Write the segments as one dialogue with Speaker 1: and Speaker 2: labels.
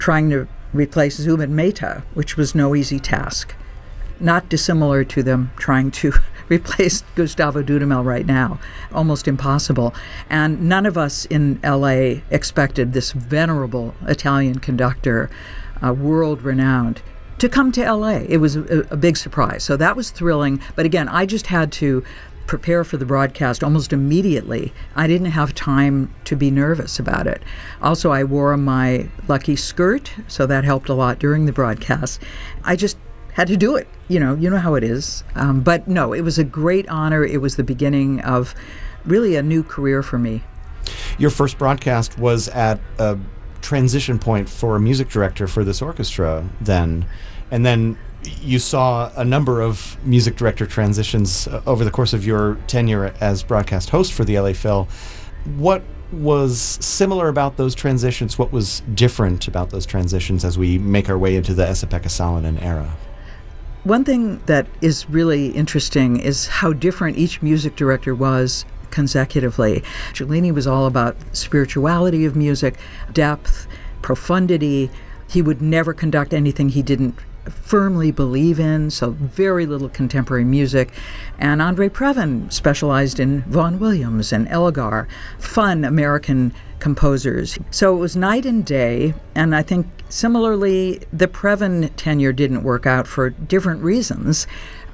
Speaker 1: trying to replace Zubin Mehta, which was no easy task. Not dissimilar to them trying to replace Gustavo Dudamel right now. Almost impossible. And none of us in L.A. expected this venerable Italian conductor, world-renowned, to come to L.A. It was a big surprise. So that was thrilling. But again, I just had to prepare for the broadcast almost immediately. I didn't have time to be nervous about it. Also, I wore my lucky skirt, so that helped a lot during the broadcast. I just had to do it. You know how it is. But no, it was a great honor. It was the beginning of really a new career for me.
Speaker 2: Your first broadcast was at a transition point for a music director for this orchestra then, and then you saw a number of music director transitions over the course of your tenure as broadcast host for the LA Phil. What was similar about those transitions? What was different about those transitions as we make our way into the Esa-Pekka Salonen era?
Speaker 1: One thing that is really interesting is how different each music director was consecutively. Giulini was all about spirituality of music, depth, profundity. He would never conduct anything he didn't firmly believe in, so very little contemporary music. And Andre Previn specialized in Vaughan Williams and Elgar, fun American composers. So it was night and day, and I think similarly the Previn tenure didn't work out for different reasons.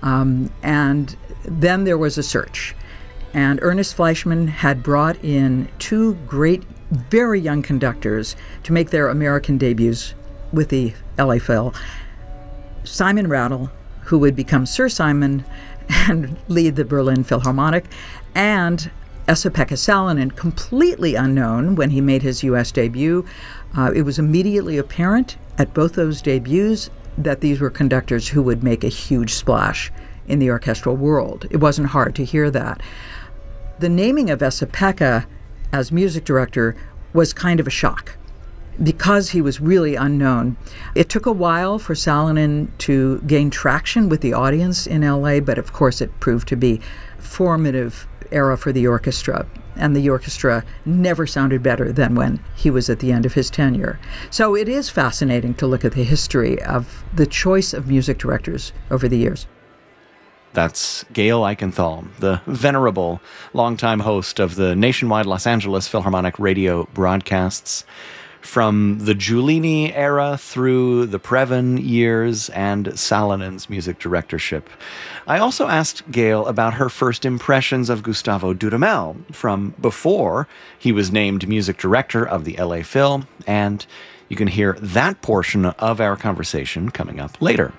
Speaker 1: And then there was a search. And Ernest Fleischman had brought in two great, very young conductors to make their American debuts with the LA Phil. Simon Rattle, who would become Sir Simon and lead the Berlin Philharmonic, and Esa-Pekka Salonen, completely unknown when he made his U.S. debut. It was immediately apparent at both those debuts that these were conductors who would make a huge splash in the orchestral world. It wasn't hard to hear that. The naming of Esa-Pekka as music director was kind of a shock, because he was really unknown. It took a while for Salonen to gain traction with the audience in LA, but of course it proved to be a formative era for the orchestra. And the orchestra never sounded better than when he was at the end of his tenure. So it is fascinating to look at the history of the choice of music directors over the years.
Speaker 3: That's Gail Eichenthal, the venerable longtime host of the nationwide Los Angeles Philharmonic radio broadcasts. From the Giulini era through the Previn years and Salonen's music directorship. I also asked Gail about her first impressions of Gustavo Dudamel from before he was named music director of the LA Phil, and you can hear that portion of our conversation coming up later.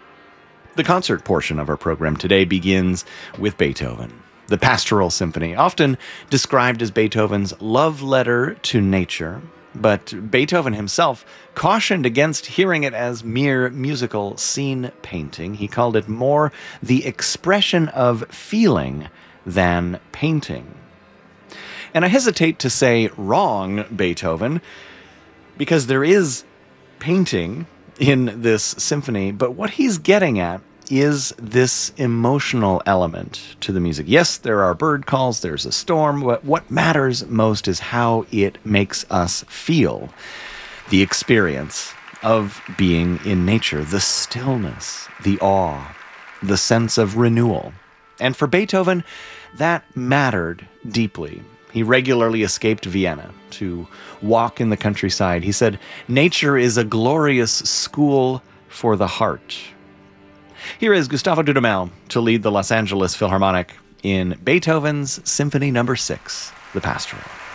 Speaker 3: The concert portion of our program today begins with Beethoven. The Pastoral Symphony, often described as Beethoven's love letter to nature, but Beethoven himself cautioned against hearing it as mere musical scene painting. He called it more the expression of feeling than painting. And I hesitate to say wrong Beethoven, because there is painting in this symphony, but what he's getting at is this emotional element to the music. Yes, there are bird calls, there's a storm, but what matters most is how it makes us feel. The experience of being in nature, the stillness, the awe, the sense of renewal. And for Beethoven, that mattered deeply. He regularly escaped Vienna to walk in the countryside. He said, "Nature is a glorious school for the heart." Here is Gustavo Dudamel to lead the Los Angeles Philharmonic in Beethoven's Symphony No. 6, The Pastoral.